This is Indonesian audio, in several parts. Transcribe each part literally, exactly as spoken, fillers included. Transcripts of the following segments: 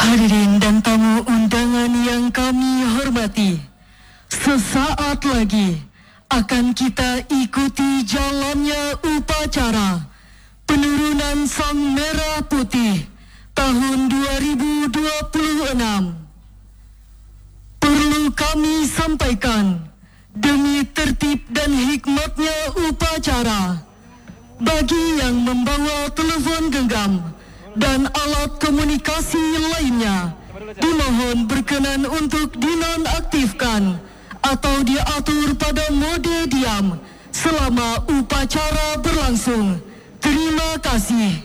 Hadirin dan tamu undangan yang kami hormati, sesaat lagi akan kita ikuti jalannya upacara penurunan Sang Merah Putih tahun dua ribu dua puluh enam. Perlu kami sampaikan, demi tertib dan hikmatnya upacara, bagi yang membawa telepon genggam dan alat komunikasi lainnya, dimohon berkenan untuk dinonaktifkan atau diatur pada mode diam selama upacara berlangsung. Terima kasih.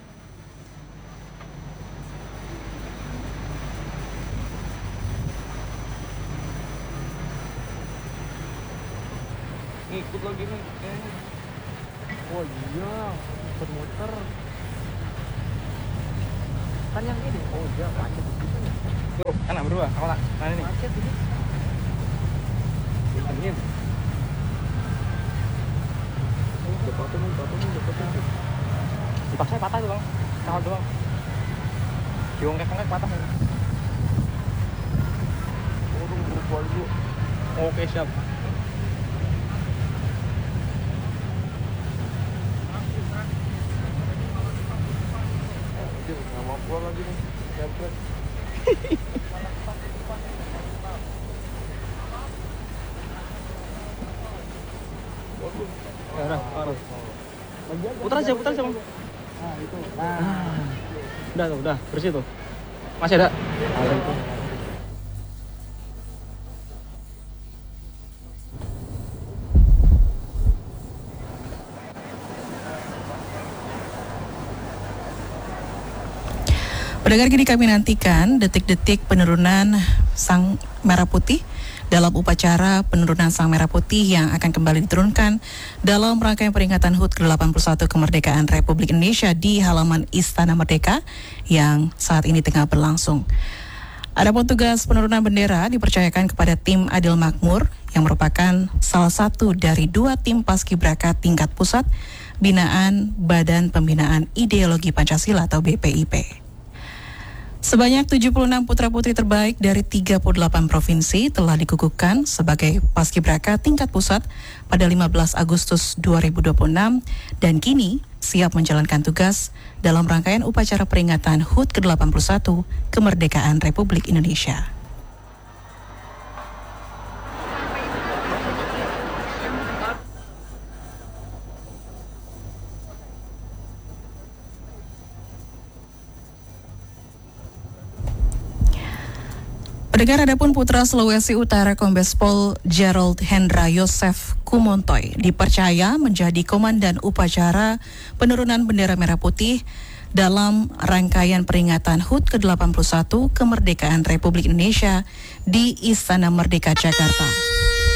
Ngikut lagi nih. Oh iya, muter-muter. Kan yang ini. Oh iya, macet di situ ya. Yuk, anak berdua, kau lah. Nah ini. Macet ini. Ini. Udah potong, udah potong, udah potong. Dipaksa patah tuh bang, kawal doang. Diongkek-ongkek patah ini. Oh, tunggu dulu. Oke siap. Nggak mau pulang lagi nih, jempret. Ya udah, harus. Putar aja, putar aja bang. Nah itu. Nah. Udah tuh, udah bersih tuh. Masih ada. Ada itu. Pendengar, kini kami nantikan detik-detik penurunan Sang Merah Putih dalam upacara penurunan Sang Merah Putih yang akan kembali diturunkan dalam rangkaian peringatan H U T ke delapan puluh satu kemerdekaan Republik Indonesia di halaman Istana Merdeka yang saat ini tengah berlangsung. Adapun tugas penurunan bendera dipercayakan kepada tim Adil Makmur yang merupakan salah satu dari dua tim paskibraka tingkat pusat binaan Badan Pembinaan Ideologi Pancasila atau B P I P. Sebanyak tujuh puluh enam putra-putri terbaik dari tiga puluh delapan provinsi telah dikukuhkan sebagai paskibraka tingkat pusat pada lima belas Agustus dua ribu dua puluh enam dan kini siap menjalankan tugas dalam rangkaian upacara peringatan H U T ke delapan puluh satu kemerdekaan Republik Indonesia. Pendengar, adapun putra Sulawesi Utara Kombes Pol Gerald Hendra Yosef Kumontoy dipercaya menjadi komandan upacara penurunan bendera merah putih dalam rangkaian peringatan H U T ke delapan puluh satu kemerdekaan Republik Indonesia di Istana Merdeka Jakarta.